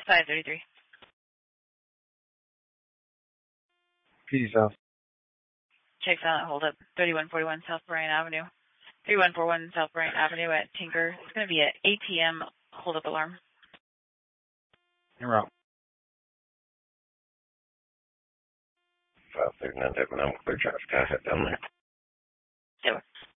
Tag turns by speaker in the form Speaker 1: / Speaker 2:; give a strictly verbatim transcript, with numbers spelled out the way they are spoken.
Speaker 1: five thirty-three.
Speaker 2: P D South.
Speaker 1: Check silent, hold up. thirty-one forty-one South Bryant Avenue. thirty-one forty-one South Bryant Avenue at Tinker. It's going to be an A T M hold up alarm.
Speaker 2: En route.
Speaker 3: five thirty-nine, Devon, I'm clear traffic. I head down there.
Speaker 1: Over.